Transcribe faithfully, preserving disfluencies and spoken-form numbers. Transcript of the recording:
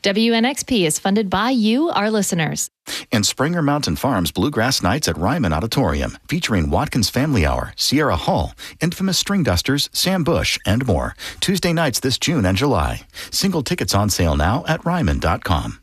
W N X P is funded by you, our listeners. And Springer Mountain Farms Bluegrass Nights at Ryman Auditorium, featuring Watkins Family Hour, Sierra Hull, Infamous String Dusters, Sam Bush, and more. Tuesday nights this June and July. Single tickets on sale now at ryman dot com.